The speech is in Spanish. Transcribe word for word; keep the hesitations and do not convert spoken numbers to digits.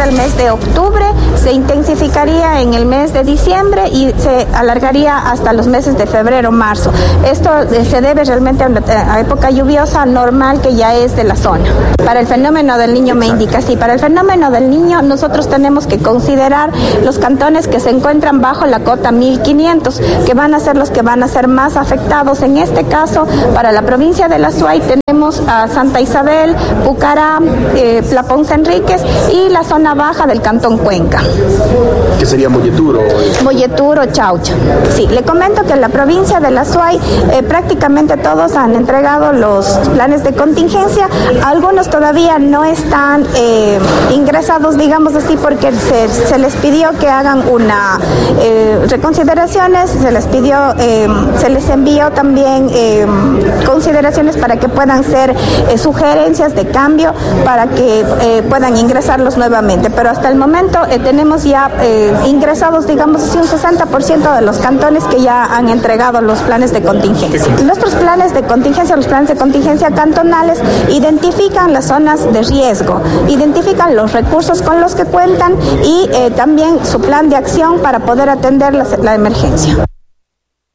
al mes de octubre, se intensificaría en el mes de diciembre y se alargaría hasta los meses de febrero, marzo. Esto se debe realmente a la época lluviosa normal que ya es de la zona. Para el fenómeno del Niño me indica, sí, para el fenómeno del Niño nosotros tenemos que considerar los cantones que se encuentran bajo la cota mil quinientos, que van a ser los que van a ser más afectados. En este caso, para la provincia de la Suay tenemos a Santa Isabel, Pucará, eh, Plaponce Enríquez y la zona baja del cantón Cuenca. ¿Qué sería Molleturo? Molleturo, Chaucha. Sí, le comento que en la provincia de la Suay eh, prácticamente todos han entregado los planes de contingencia. Algunos todavía no están eh, ingresados, digamos así, porque se, se les pidió que hagan una eh, reconsideraciones, se les pidió, eh, se les envió también eh, consideraciones para que puedan ser eh, sugerencias de cambio para que eh, puedan ingresarlos nuevamente. Pero hasta el momento eh, tenemos ya eh, ingresados, digamos así, un sesenta por ciento de los cantones que ya han entregado los planes de contingencia. Nuestros planes de contingencia, los planes de contingencia cantonales, identifican las zonas de riesgo, identifican los recursos con los que cuentan y eh, también su plan de acción para poder atender la, la emergencia.